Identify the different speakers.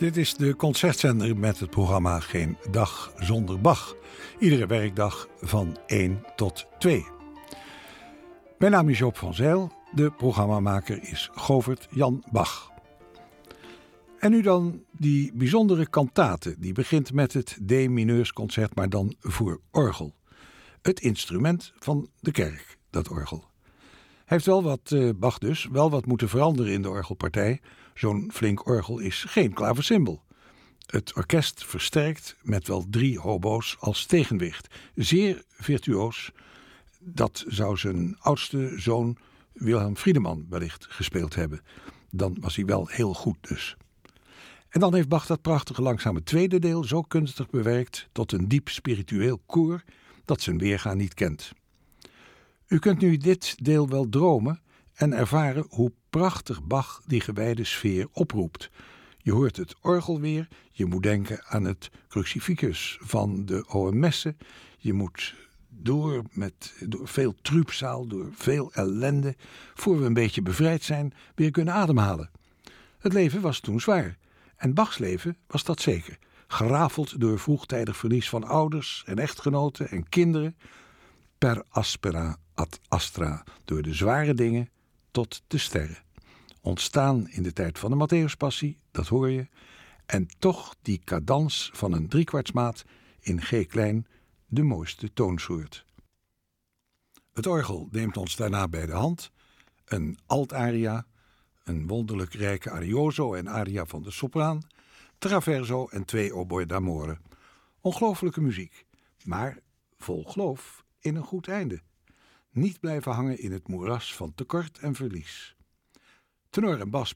Speaker 1: Dit is de concertzender met het programma Geen Dag Zonder Bach. Iedere werkdag van 1 tot 2. Mijn naam is Joop van Zijl. De programmamaker is Govert Jan Bach. En nu dan die bijzondere kantate. Die begint met het D-mineursconcert, maar dan voor orgel. Het instrument van de kerk, dat orgel. Hij heeft wel wat, Bach dus, wel wat moeten veranderen in de orgelpartij. Zo'n flink orgel is geen klaversymbol. Het orkest versterkt met wel 3 hobo's als tegenwicht. Zeer virtuoos. Dat zou zijn oudste zoon Wilhelm Friedemann wellicht gespeeld hebben. Dan was hij wel heel goed dus. En dan heeft Bach dat prachtige langzame tweede deel zo kunstig bewerkt tot een diep spiritueel koor dat zijn weerga niet kent. U kunt nu dit deel wel dromen en ervaren hoe prachtig Bach die gewijde sfeer oproept. Je hoort het orgel weer, je moet denken aan het crucifixus van de OMS'en. Je moet door veel trübsal, door veel ellende, voor we een beetje bevrijd zijn, weer kunnen ademhalen. Het leven was toen zwaar. En Bachs leven was dat zeker. Gerafeld door vroegtijdig verlies van ouders en echtgenoten en kinderen. Per aspera ad astra, door de zware dingen tot de sterren. Ontstaan in de tijd van de Matthäuspassie, dat hoor je. En toch die cadans van een driekwartsmaat in G klein, de mooiste toonsoort. Het orgel neemt ons daarna bij de hand. Een altaria, een wonderlijk rijke arioso en aria van de sopraan, traverso en 2 oboe d'amore. Ongelooflijke muziek, maar vol geloof in een goed einde. Niet blijven hangen in het moeras van tekort en verlies. Tenor en bas